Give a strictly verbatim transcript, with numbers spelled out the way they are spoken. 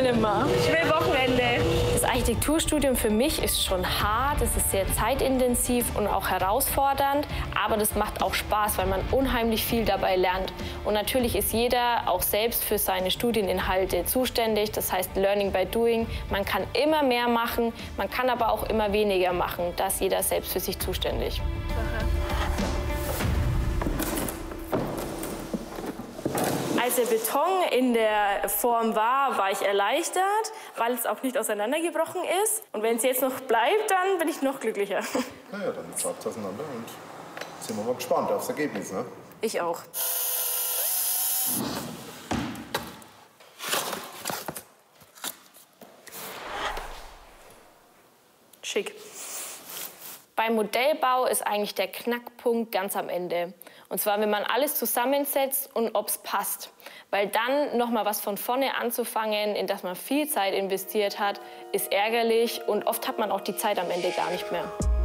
will immer. Ich will Wochenende. Das Architekturstudium für mich ist schon hart, es ist sehr zeitintensiv und auch herausfordernd, aber das macht auch Spaß, weil man unheimlich viel dabei lernt. Und natürlich ist jeder auch selbst für seine Studieninhalte zuständig, das heißt Learning by Doing. Man kann immer mehr machen, man kann aber auch immer weniger machen, da ist jeder selbst für sich zuständig. Als der Beton in der Form war, war ich erleichtert, weil es auch nicht auseinandergebrochen ist. Und wenn es jetzt noch bleibt, dann bin ich noch glücklicher. Na ja, dann schraubt es auseinander und sind wir mal gespannt aufs Ergebnis, ne? Ich auch. Schick. Beim Modellbau ist eigentlich der Knackpunkt ganz am Ende. Und zwar, wenn man alles zusammensetzt und ob es passt. Weil dann noch mal was von vorne anzufangen, in das man viel Zeit investiert hat, ist ärgerlich und oft hat man auch die Zeit am Ende gar nicht mehr.